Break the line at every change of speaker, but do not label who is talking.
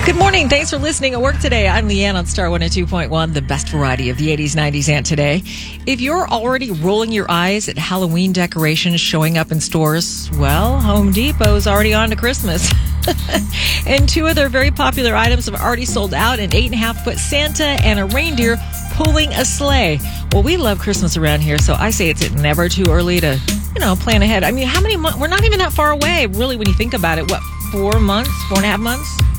Good morning. Thanks for listening at work today. I'm Leanne on Star 102.1, the best variety of the 80s, 90s, and today. If you're already rolling your eyes at Halloween decorations showing up in stores, well, Home Depot's already on to Christmas. And two of their very popular items have already sold out, an 8.5-foot Santa and a reindeer pulling a sleigh. Well, we love Christmas around here, so I say it's never too early to, plan ahead. I mean, how many months? We're not even that far away, really, when you think about it. What, 4 months, 4.5 months?